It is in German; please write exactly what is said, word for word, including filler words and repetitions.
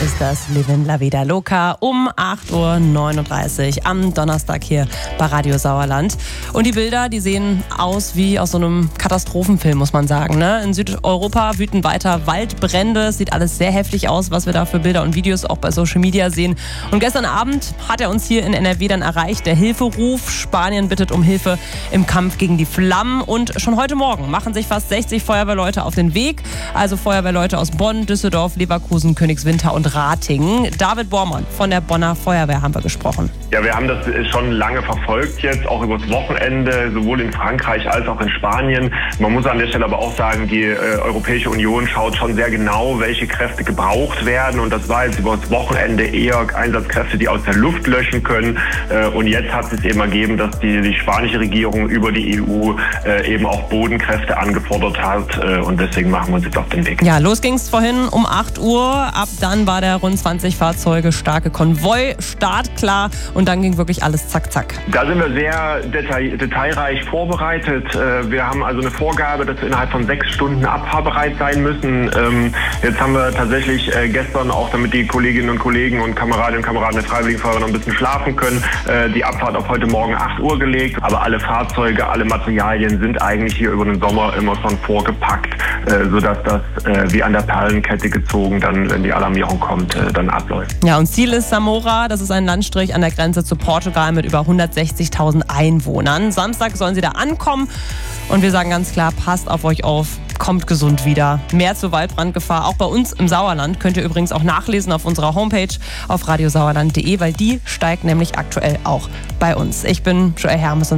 ist das Livin La Vida Loca um acht Uhr neununddreißig am Donnerstag hier bei Radio Sauerland. Und die Bilder, die sehen aus wie aus so einem Katastrophenfilm, muss man sagen. Ne? In Südeuropa wüten weiter Waldbrände. Es sieht alles sehr heftig aus, was wir da für Bilder und Videos auch bei Social Media sehen. Und gestern Abend hat er uns hier in N R W dann erreicht, der Hilferuf. Spanien bittet um Hilfe im Kampf gegen die Flammen. Und schon heute Morgen machen sich fast sechzig Feuerwehrleute auf den Weg. Also Feuerwehrleute aus Bonn, Düsseldorf, Leverkusen, Königswinter und Ratingen. David Bormann von der Bonner Feuerwehr haben wir gesprochen. Ja, wir haben das schon lange verfolgt jetzt, auch übers Wochenende, sowohl in Frankreich als auch in Spanien. Man muss an der Stelle aber auch sagen, die äh, Europäische Union schaut schon sehr genau, welche Kräfte gebraucht werden. Und das war jetzt übers Wochenende eher Einsatzkräfte, die aus der Luft löschen können. Äh, und jetzt hat es eben ergeben, dass die, die spanische Regierung über die E U äh, eben auch Bodenkräfte angefordert hat. Äh, und deswegen machen wir uns jetzt auf den Weg. Ja, los ging's vorhin um acht Uhr. Ab dann war der rund zwanzig Fahrzeuge starke Konvoi startklar. Und dann ging wirklich alles zack, zack. Da sind wir sehr detail, detailreich vorbereitet. Wir haben also eine Vorgabe, dass wir innerhalb von sechs Stunden abfahrbereit sein müssen. Jetzt haben wir tatsächlich gestern auch, damit die Kolleginnen und Kollegen und Kameradinnen und Kameraden der Freiwilligen Feuerwehr noch ein bisschen schlafen können, die Abfahrt auf heute Morgen acht Uhr gelegt. Aber alle Fahrzeuge, alle Materialien sind eigentlich hier über den Sommer immer schon vorgepackt, sodass das wie an der Perlenkette gezogen dann, wenn die Alarmierung kommt, dann abläuft. Ja, und Ziel ist Samora. Das ist ein Landstrich an der Grenze zu Portugal mit über hundertsechzigtausend Einwohnern. Samstag sollen sie da ankommen und wir sagen ganz klar, passt auf euch auf, kommt gesund wieder. Mehr zur Waldbrandgefahr, auch bei uns im Sauerland, könnt ihr übrigens auch nachlesen auf unserer Homepage auf radiosauerland punkt de, weil die steigt nämlich aktuell auch bei uns. Ich bin Joel Hermes.